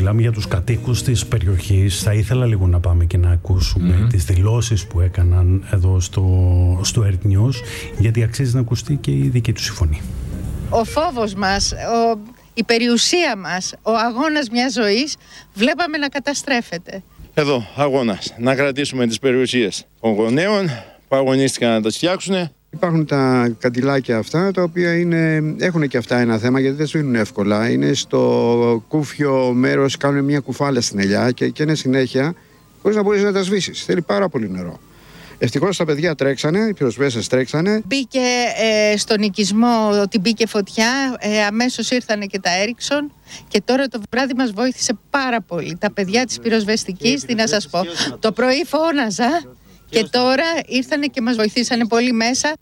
μιλάμε για τους κατοίκους της περιοχής, θα ήθελα λίγο να πάμε και να ακούσουμε τις δηλώσεις που έκαναν εδώ στο Earth News, γιατί αξίζει να ακουστεί και η δική τους η φωνή. Ο φόβος μας, η περιουσία μας, ο αγώνας μιας ζωής βλέπαμε να καταστρέφεται. Εδώ αγώνας, να κρατήσουμε τις περιουσίες των γονέων που αγωνίστηκαν να τα φτιάξουν. Υπάρχουν τα καντιλάκια αυτά, τα οποία έχουν και αυτά ένα θέμα, γιατί δεν σβήνουν εύκολα. Είναι στο κούφιο μέρος, κάνουν μια κουφάλα στην ελιά και είναι συνέχεια, χωρίς να μπορείς να τα σβήσεις. Θέλει πάρα πολύ νερό. Ευτυχώς τα παιδιά τρέξανε, οι πυροσβέστες τρέξανε. Μπήκε στον οικισμό ότι μπήκε φωτιά, αμέσως ήρθανε και τα Έριξον και τώρα το βράδυ μας βοήθησε πάρα πολύ. Τα παιδιά της πυροσβεστικής, τι να σας πω, το πρωί φώναζα και τώρα ήρθανε και μας βοηθήσανε πολύ μέσα.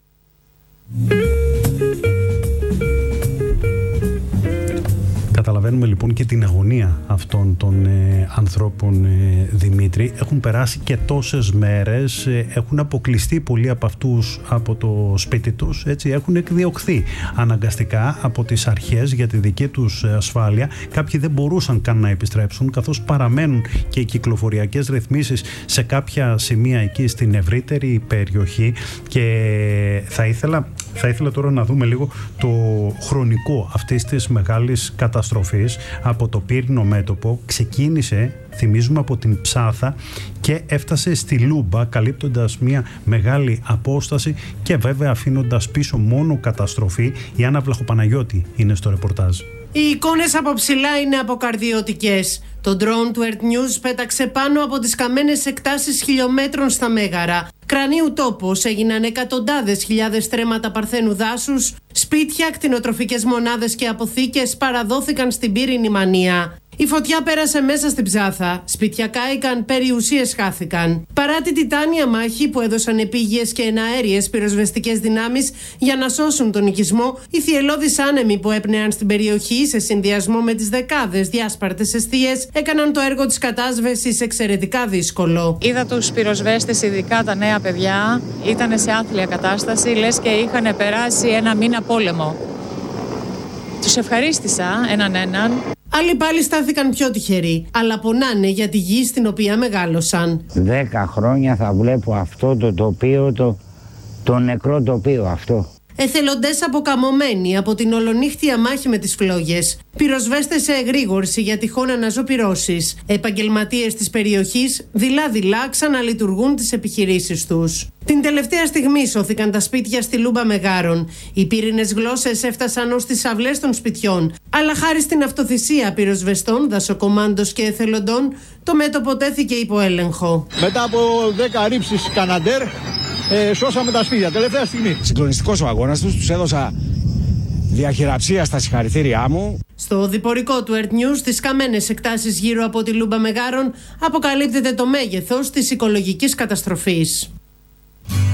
Καταλαβαίνουμε λοιπόν και την αγωνία αυτών των ανθρώπων, Δημήτρη. Έχουν περάσει και τόσες μέρες, έχουν αποκλειστεί πολλοί από αυτούς από το σπίτι τους, έτσι, έχουν εκδιωχθεί αναγκαστικά από τις αρχές για τη δική τους ασφάλεια. Κάποιοι δεν μπορούσαν καν να επιστρέψουν, καθώς παραμένουν και οι κυκλοφοριακές ρυθμίσεις σε κάποια σημεία εκεί στην ευρύτερη περιοχή. Και θα ήθελα τώρα να δούμε λίγο το χρονικό αυτής της μεγάλης καταστροφής. Από το Πύρινο μέτωπο ξεκίνησε, θυμίζουμε, από την Ψάθα και έφτασε στη Λούμπα, καλύπτοντας μια μεγάλη απόσταση και βέβαια αφήνοντας πίσω μόνο καταστροφή. Η Άννα Βλαχοπαναγιώτη είναι στο ρεπορτάζ. Οι εικόνες από ψηλά είναι αποκαρδιωτικές. Το drone του Earth News πέταξε πάνω από τις καμένες εκτάσεις χιλιόμετρων στα Μέγαρα. Κρανίου τόπος έγιναν εκατοντάδες χιλιάδες στρέμματα παρθένου δάσους, σπίτια, κτηνοτροφικές μονάδες και αποθήκες παραδόθηκαν στην πύρινη μανία. Η φωτιά πέρασε μέσα στην Ψάθα, σπίτια κάηκαν, περιουσίες χάθηκαν. Παρά τη τιτάνια μάχη που έδωσαν επίγειες και εναέριες πυροσβεστικές δυνάμεις για να σώσουν τον οικισμό, οι θυελλώδεις άνεμοι που έπνεαν στην περιοχή σε συνδυασμό με τις δεκάδες διάσπαρτες εστίες έκαναν το έργο της κατάσβεσης εξαιρετικά δύσκολο. Είδα τους πυροσβέστες, ειδικά τα νέα παιδιά, ήταν σε άθλια κατάσταση, λες και είχαν περάσει ένα μήνα πόλεμο. Τους ευχαρίστησα έναν. Άλλοι πάλι στάθηκαν πιο τυχεροί, αλλά πονάνε για τη γη στην οποία μεγάλωσαν. 10 χρόνια θα βλέπω αυτό το τοπίο, το νεκρό τοπίο αυτό. Εθελοντές αποκαμωμένοι από την ολονύχτια μάχη με τις φλόγες. Πυροσβέστες σε εγρήγορση για τυχόν αναζωπυρώσεις. Επαγγελματίες της περιοχής δειλά-δειλά ξαναλειτουργούν τις επιχειρήσεις τους. Την τελευταία στιγμή σώθηκαν τα σπίτια στη Λούμπα Μεγάρων. Οι πύρινες γλώσσες έφτασαν ως τις αυλές των σπιτιών. Αλλά χάρη στην αυτοθυσία πυροσβεστών, δασοκομάντος και εθελοντών, το μέτωπο τέθηκε υπό έλεγχο. Μετά από 10 ρήψεις Καναντέρ, σώσαμε τα σπίτια, τελευταία στιγμή. Συγκλονιστικός ο αγώνας τους, τους έδωσα διαχειραψία στα συγχαρητήριά μου. Στο διπορικό του Earth News, στις καμένες εκτάσεις γύρω από τη Λούμπα Μεγάρων, αποκαλύπτεται το μέγεθος της οικολογικής καταστροφής.